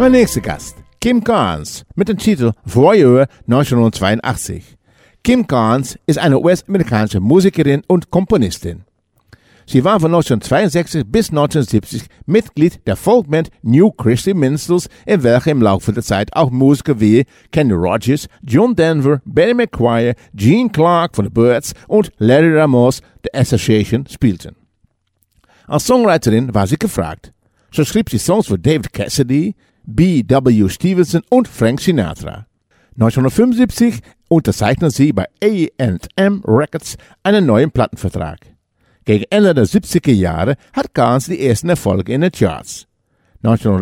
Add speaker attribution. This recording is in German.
Speaker 1: Mein nächster Gast, Kim Carnes, mit dem Titel Voyeur 1982. Kim Carnes ist eine US-amerikanische Musikerin und Komponistin. Sie war von 1962 bis 1970 Mitglied der Folkband New Christy Minstrels, in welcher im Laufe der Zeit auch Musiker wie Kenny Rogers, John Denver, Barry McGuire, Gene Clark von The Byrds und Larry Ramos der Association spielten. Als Songwriterin war sie gefragt. So schrieb sie Songs für David Cassidy, B.W. Stevenson und Frank Sinatra. 1975 unterzeichnete sie bei A&M Records einen neuen Plattenvertrag. Gegen Ende der 70er Jahre hat Carnes die ersten Erfolge in den Charts.